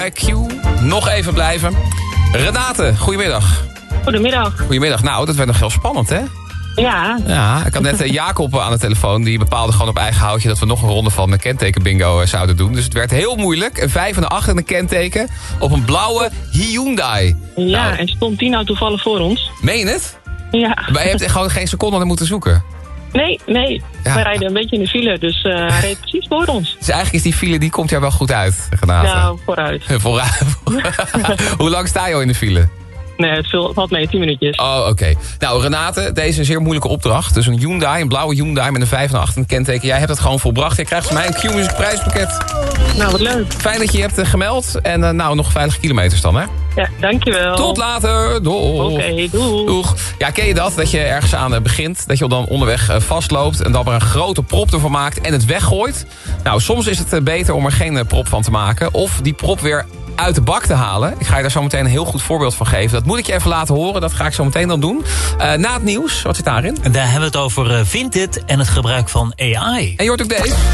Q, nog even blijven. Renate, goedemiddag. Goedemiddag. Goedemiddag. Nou, dat werd nog heel spannend, hè? Ja. Ja, ik had net Jacob aan de telefoon. Die bepaalde gewoon op eigen houtje dat we nog een ronde van de kenteken bingo zouden doen. Dus het werd heel moeilijk. Een 5 en een 8 en een kenteken op een blauwe Hyundai. Ja, Nou, en stond die nou toevallig voor ons? meen je het? Ja. Maar je hebt echt gewoon geen seconde aan moeten zoeken. Nee. Ja. We rijden een beetje in de file, dus hij reed precies voor ons. Dus eigenlijk is die file, die komt er wel goed uit, Renate. Nou, vooruit. Vooruit. Hoe lang sta je al in de file? Nee, het valt mee, 10 minuutjes. Oh, oké. Nou, Renate, deze is een zeer moeilijke opdracht. Dus een Hyundai, een blauwe Hyundai met een 5 en 8 en een kenteken. Jij hebt het gewoon volbracht. Je krijgt van mij een Q-Music prijspakket. Nou, wat leuk. Fijn dat je je hebt gemeld. En nou, nog veilige kilometers dan, hè? Ja, dankjewel. Tot later. Doeg. Oké, doeg. Doeg. Ja, ken je dat? Dat je ergens aan begint. Dat je dan onderweg vastloopt. En dan er een grote prop ervan maakt. En het weggooit. Nou, soms is het beter om er geen prop van te maken. Of die prop weer uit de bak te halen. Ik ga je daar zo meteen een heel goed voorbeeld van geven. Dat moet ik je even laten horen. Dat ga ik zo meteen dan doen. Na het nieuws. Wat zit daarin? Daar hebben we het over Vinted en het gebruik van AI. En je hoort ook deze.